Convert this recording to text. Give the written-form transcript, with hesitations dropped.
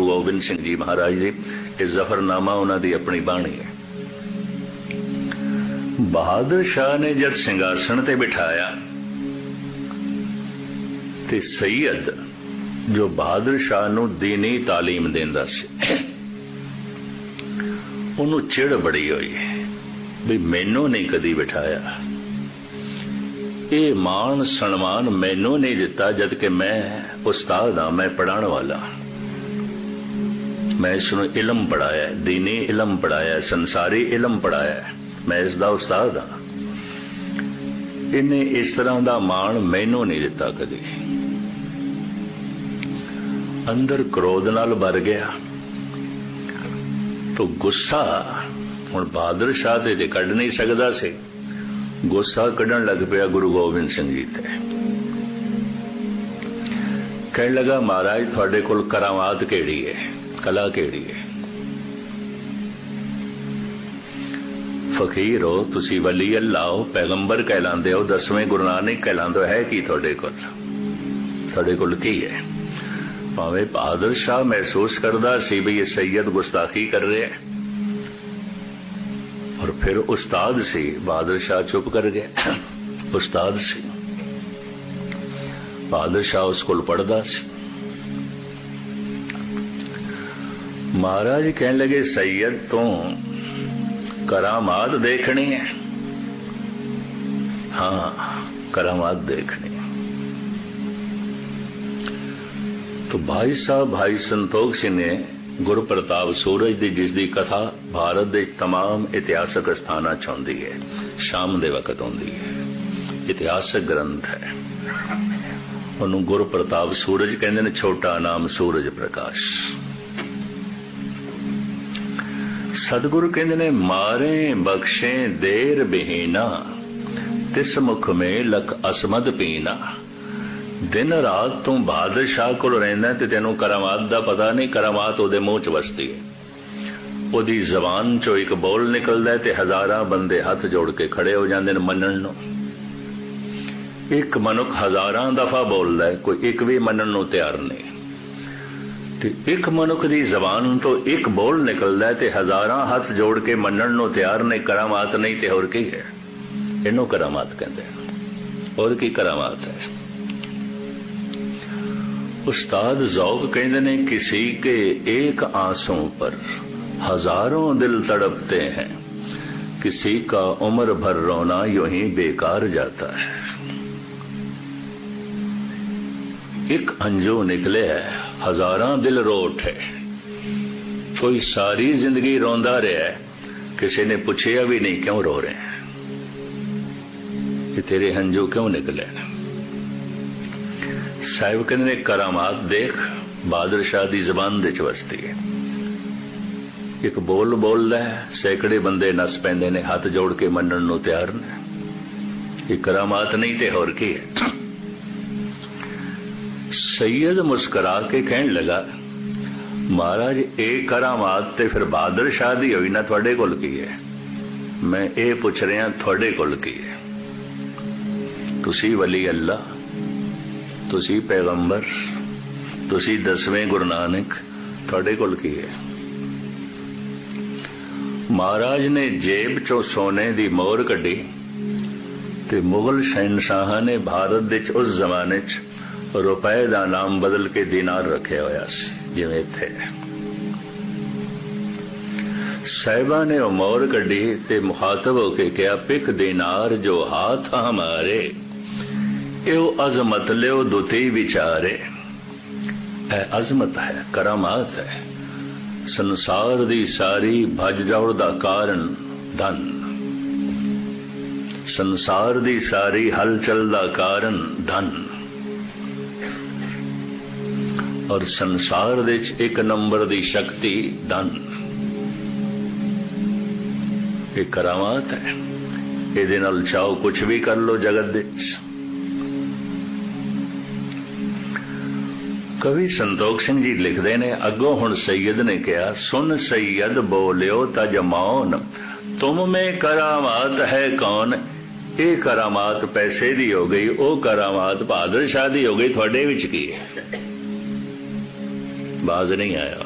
गोबिंद सिंह जी महाराज जी। ये जफरनामा उन्होंने अपनी बाणी है। बहादुर शाह ने जब सिंघासन ते बिठाया ते सैयद जो बहादुर शाह नूं दीनी तालीम देंदा सी, उन्हों चिड़ बड़ी हुई भी मैनू नहीं कदी बिठाया, ये मान सन्मान मैनू नहीं दिता, जबकि मैं उस्ताद हाँ, मैं पढ़ाने वाला, मैं इसनूं इलम पढ़ाया, दीनी इलम पढ़ाया, संसारी इलम पढ़ाया, मैं इसदा उस्ताद हाँ। इन्हें इस तरह का मान मैनू नहीं दिता कदी। अंदर क्रोध नाल भर गया तो गुस्सा हुण बहादुर शाह ते कढ़ नहीं सकदा सी, गुस्सा कढ़न लग पिया गुरु गोबिंद सिंह जी ते। कहने लगा महाराज थोड़े कोल करामात केड़ी है, कला केड़ी है? फकीर हो तुसी, वली अल्लाह हो, पैगंबर कहलांदे हो, 10वें गुरु नानक कहलांदे हो, है की थोड़े कोल की है? भावे बहादुर शाह महसूस करदा सी भी ये सैयद गुस्ताखी कर रहे हैं, और फिर उस्ताद सी, बहादुर शाह चुप कर गए। उस्ताद सी, बहादुर शाह उसको पढ़दा सी। महाराज कहने लगे सैयद तो करामात देखनी है? हाँ करामात देखनी है। तो भाई साहब भाई संतोख सिंह ने गुरु प्रताप सूरज दी जिसदी कथा भारत दे तमाम इतिहासक स्थानां च आउंदी है, शाम दे वक्त आउंदी है, इतिहासक ग्रंथ है, उन्होंने गुरु प्रताप सूरज कहंदे ने, छोटा नाम सूरज प्रकाश। सदगुरु कहंदे ने मारे बख्शे देर बिहीना, तिस मुख में लख असमद पीना। दिन रात तू बहादुर शाह कोल रहिंदा ते तैनू करामात दा पता नहीं, करामात ओदे मुंह च वसदी है। ओदी जबान चो एक बोल निकलदा है ते हजारां बंदे हाथ जोड़ के खड़े हो जांदे ने मनण नूं। एक मनुख हजारां दफा बोलदा है, कोई एक भी मनण नूं तैयार नहीं। ते एक मनुख दी जबान तो एक बोल निकलदा है ते हजारां हाथ जोड़ के मनण नूं तैयार नहीं। करामात नहीं ते होर की है? इनू करामात कहंदे ने। और की करामात है? उस्ताद ज़ौक़ कहते ने, किसी के एक आंसू पर हजारों दिल तड़पते हैं, किसी का उम्र भर रोना यूं ही बेकार जाता है। एक अंजू निकले है, हजारां दिल रो उठे। कोई सारी जिंदगी रोंदा रहा है, किसी ने पूछा भी नहीं क्यों रो रहे हैं, कि तेरे हंजू क्यों निकले? साहिब कहते करामात देख, बहादुर शाह दी जबान दे च वसदी है। एक बोल बोलदा है, सैकड़े बंदे नस पैंदे ने, हाथ जोड़ के मनण नूं तैयार ने। ये करामात नहीं ते होर की है? सैयद मुस्कुरा के कहने लगा महाराज एक करामात ते फिर बहादुर शाह दी होई ना, थोड़े कोल की है? मैं ये पुछ रहा थोड़े कोल की है? तुसी वली अल्लाह, तुसी पैगंबर, तुसी 10वें गुरु नानक, थोड़े कोल की है? महाराज ने जेब चो सोने दी मोहर कड्डी ते मुगल शहनशाह ने भारत दे उस जमाने च रुपए दा नाम बदल के दीनार रखे होया सी, जिवें इत्थे साहिबा ने वो मोहर कड्डी ते मुखातब होके कहा, पिक दीनार जो हाथ हमारे, यो अजमत लियो दुती विचारे। अजमत है, करामात है। संसार दी सारी भज दौड़ दा कारण धन, संसार दी सारी हलचल दा कारण धन, और संसार दे एक नंबर दी शक्ति धन। ये करामात है। ये नाल चाहो कुछ भी कर लो जगत विच। कवि संतोख सिंह जी लिखते ने, अगो हुण सैयद ने कहा, सुन सैयद बोलियो तज मौन, तुम में करामात है कौन? ये करामात पैसे दी हो गई, ओ करामात बहादुर शाह दी हो गई, थोड़े विच की है? बाज नहीं आया।